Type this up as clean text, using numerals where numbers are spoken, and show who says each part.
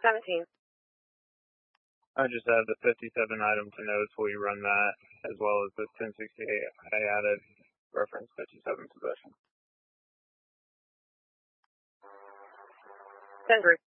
Speaker 1: 17.
Speaker 2: I just add the 57 item to notes. Will you run that as well as the 1068 I added reference 57 possession?
Speaker 1: 10-3.